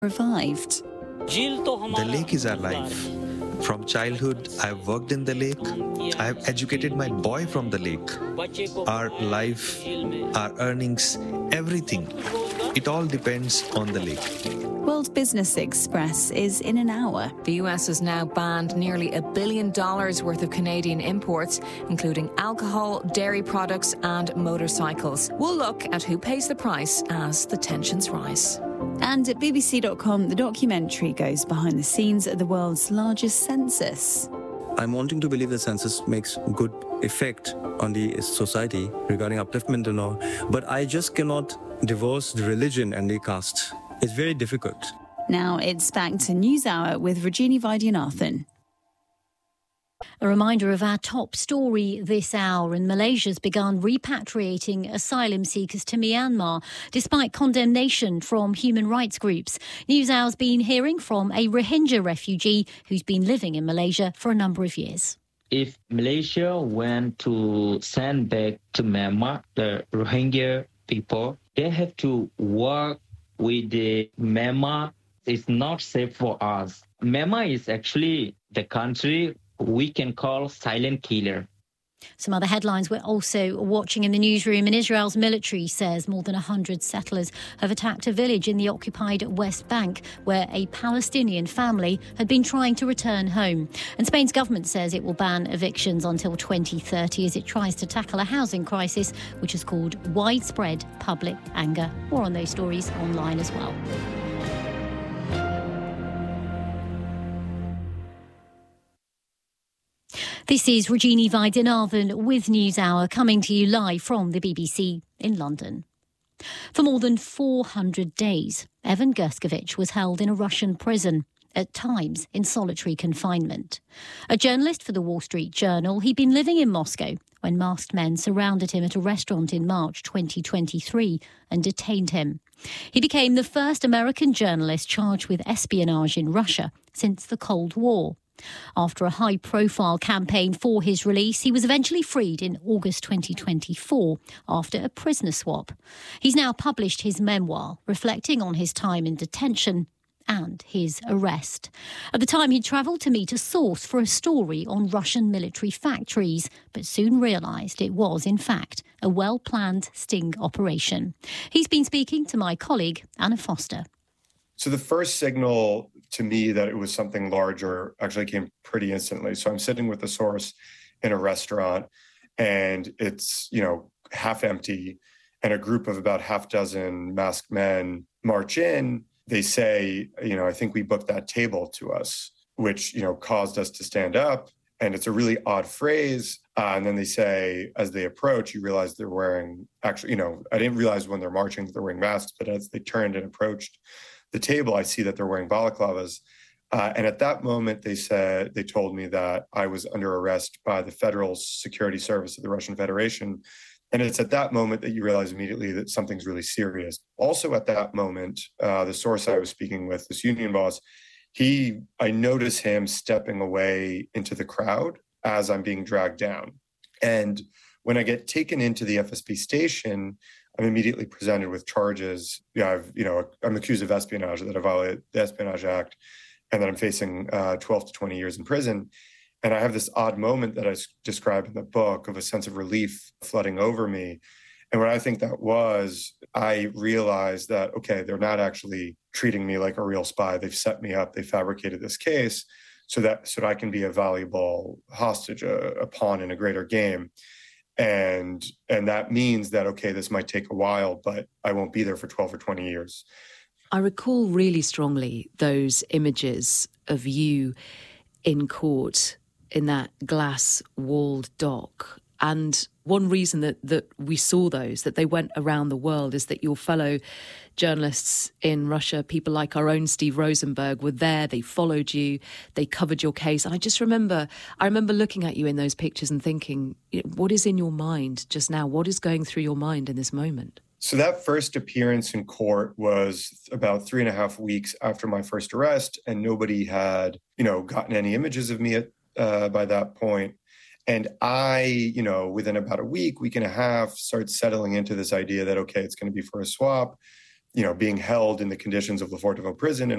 revived. The lake is our life. From childhood, I've worked in the lake. I've educated my boy from the lake. Our life, our earnings, everything. It all depends on the lake. World Business Express is in an hour. The US has now banned nearly $1 billion worth of Canadian imports, including alcohol, dairy products and motorcycles. We'll look at who pays the price as the tensions rise. And at BBC.com, the documentary goes behind the scenes at the world's largest census. I'm wanting to believe the census makes good effect on the society regarding upliftment and all, but I just cannot divorce the religion and the caste. It's very difficult. Now it's back to NewsHour with Rajini Vaidyanathan. A reminder of our top story this hour, and Malaysia's begun repatriating asylum seekers to Myanmar despite condemnation from human rights groups. NewsHour's been hearing from a Rohingya refugee who's been living in Malaysia for a number of years. If Malaysia went to send back to Myanmar the Rohingya people, they have to work with the Myanmar. It's not safe for us. Myanmar is actually the country we can call silent killer. Some other headlines we're also watching in the newsroom. And Israel's military says more than 100 settlers have attacked a village in the occupied West Bank where a Palestinian family had been trying to return home. And Spain's government says it will ban evictions until 2030 as it tries to tackle a housing crisis which has caused widespread public anger. More on those stories online as well. This is Rajini Vaidyanathan with NewsHour, coming to you live from the BBC in London. For more than 400 days, Evan Gershkovich was held in a Russian prison, at times in solitary confinement. A journalist for the Wall Street Journal, he'd been living in Moscow when masked men surrounded him at a restaurant in March 2023 and detained him. He became the first American journalist charged with espionage in Russia since the Cold War. After a high-profile campaign for his release, he was eventually freed in August 2024 after a prisoner swap. He's now published his memoir, reflecting on his time in detention and his arrest. At the time, he travelled to meet a source for a story on Russian military factories, but soon realised it was, in fact, a well-planned sting operation. He's been speaking to my colleague, Anna Foster. So the first signal to me that it was something larger actually came pretty instantly. So I'm sitting with the source in a restaurant and it's, half empty, and a group of about half dozen masked men march in. They say, I think we booked that table to us, which, caused us to stand up. And it's a really odd phrase. And then they say, as they approach, you realize they're wearing, actually, I didn't realize when they're marching that they're wearing masks, but as they turned and approached the table, I see that they're wearing balaclavas. And at that moment, they told me that I was under arrest by the Federal Security Service of the Russian Federation. And it's at that moment that you realize immediately that something's really serious. Also at that moment, the source I was speaking with, this union boss, I notice him stepping away into the crowd as I'm being dragged down. And when I get taken into the FSB station, I'm immediately presented with charges. I'm accused of espionage, that I violated the Espionage Act, and that I'm facing 12 to 20 years in prison. And I have this odd moment that I describe in the book of a sense of relief flooding over me. And what I think that was, I realized that, okay, they're not actually treating me like a real spy. They've set me up. They fabricated this case so that I can be a valuable hostage, a pawn in a greater game. And that means that, okay, this might take a while, but I won't be there for 12 or 20 years. I recall really strongly those images of you in court in that glass-walled dock. And one reason that we saw those, that they went around the world, is that your fellow journalists in Russia, people like our own Steve Rosenberg, were there. They followed you. They covered your case. And I remember looking at you in those pictures and thinking, what is in your mind just now? What is going through your mind in this moment? So that first appearance in court was about 3.5 weeks after my first arrest, and nobody had, gotten any images of me by that point. And I, within about a week and a half, started settling into this idea that, okay, it's going to be for a swap. being held in the conditions of Le Fort de Vaux prison